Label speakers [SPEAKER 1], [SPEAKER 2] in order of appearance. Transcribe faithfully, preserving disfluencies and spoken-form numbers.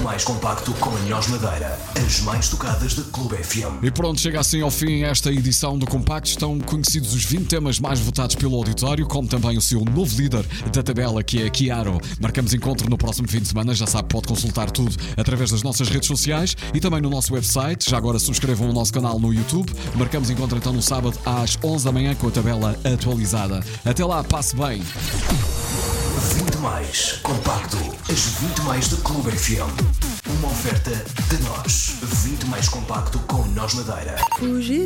[SPEAKER 1] mais compacto com a Nós Madeira, as mais tocadas da Clube F M.
[SPEAKER 2] E pronto, chega assim ao fim esta edição do Compacto. Estão conhecidos os vinte temas mais votados pelo auditório, como também o seu novo líder da tabela, que é Chiaro. Marcamos encontro no próximo fim de semana. Já sabe, pode consultar tudo através das nossas redes sociais e também no nosso website. Já agora subscrevam o nosso canal no YouTube. Marcamos encontro então no sábado às onze da manhã com a tabela atualizada. Até lá, passe bem.
[SPEAKER 1] vinte mais compacto, as vinte mais da Clube F M. Uma oferta de nós. vinte mais compacto com Nós Madeira.
[SPEAKER 3] Fugir